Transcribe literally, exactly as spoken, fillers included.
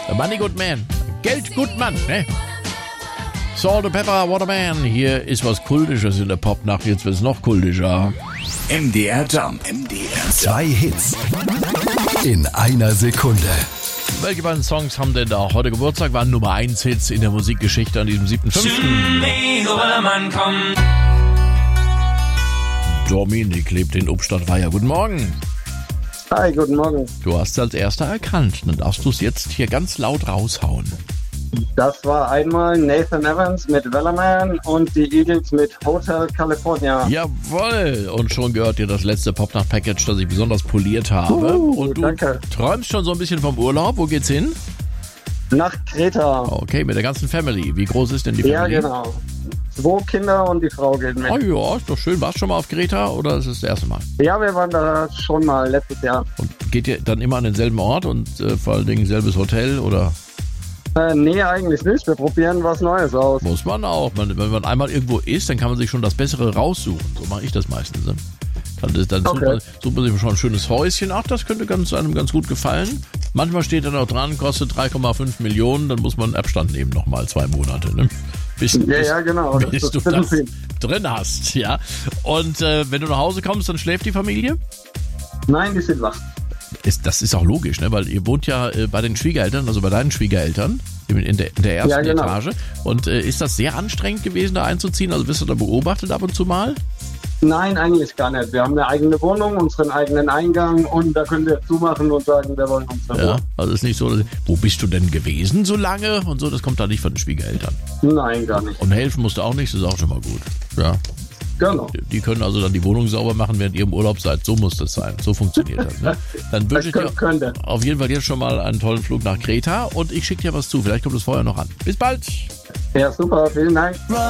The Money Good Man. Geld gut Mann, ne? Salt and Pepper, What a Man. Hier ist was Kultisches in der Popnacht. Jetzt wird es noch kultischer. M D R Jump. M D R Zwei Hits in einer Sekunde. Welche beiden Songs haben denn da heute Geburtstag? Waren Nummer eins Hits in der Musikgeschichte an diesem siebten fünften Dominik lebt in Obstadtweier. Guten Morgen. Hi, guten Morgen. Du hast es als Erster erkannt. Dann darfst du es jetzt hier ganz laut raushauen. Das war einmal Nathan Evans mit Wellerman und die Eagles mit Hotel California. Jawohl! Und schon gehört dir das letzte Popnacht-Package, das ich besonders poliert habe. Uh, und du danke. träumst schon so ein bisschen vom Urlaub. Wo geht's hin? Nach Kreta. Okay, mit der ganzen Family. Wie groß ist denn die Family? Ja, genau. Zwei Kinder und die Frau geht mit. Oh ja, ist doch schön. Warst du schon mal auf Kreta oder ist es das erste Mal? Ja, wir waren da schon mal letztes Jahr. Und geht ihr dann immer an denselben Ort und äh, vor allen Dingen selbes Hotel oder? Äh, nee, eigentlich nicht. Wir probieren was Neues aus. Muss man auch. Man, wenn man einmal irgendwo ist, dann kann man sich schon das Bessere raussuchen. So mache ich das meistens. Ne? Dann, dann okay. sucht, man, sucht man sich schon ein schönes Häuschen. Ach, das könnte ganz, einem ganz gut gefallen. Manchmal steht dann auch dran, kostet drei Komma fünf Millionen. Dann muss man Abstand nehmen, nochmal zwei Monate. Ne? Bis, ja, bis, ja, genau. Bis das du das drin hast. Ja. Und äh, wenn du nach Hause kommst, dann schläft die Familie? Nein, die sind wach. Ist, das ist auch logisch, ne? Weil ihr wohnt ja äh, bei den Schwiegereltern, also bei deinen Schwiegereltern in, in, der, in der ersten ja, genau. Etage. Und äh, ist das sehr anstrengend gewesen, da einzuziehen? Also wirst du da beobachtet ab und zu mal? Nein, eigentlich gar nicht. Wir haben eine eigene Wohnung, unseren eigenen Eingang und da können wir zumachen und sagen, wir wollen uns ja, also ist nicht so, dass, wo bist du denn gewesen so lange und so? Das kommt da nicht von den Schwiegereltern. Nein, gar nicht. Und helfen musst du auch nicht, das ist auch schon mal gut. Ja. Genau. Die können also dann die Wohnung sauber machen, während ihr im Urlaub seid. So muss das sein. So funktioniert das. Ne? Dann wünsche ich dir könnte. auf jeden Fall jetzt schon mal einen tollen Flug nach Kreta und ich schicke dir was zu. Vielleicht kommt es vorher noch an. Bis bald. Ja, super. Vielen Dank.